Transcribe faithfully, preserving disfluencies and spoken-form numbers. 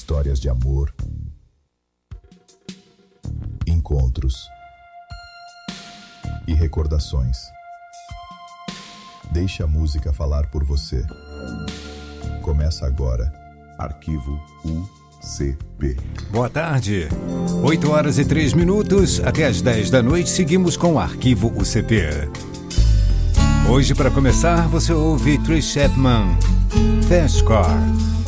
histórias de amor, encontros e recordações. Deixe a música falar por você. Começa agora, Arquivo U C P. Boa tarde, oito horas e três minutos, até às dez da noite seguimos com o Arquivo U C P. Hoje, para começar, você ouve Tracy Chapman, Fast Car.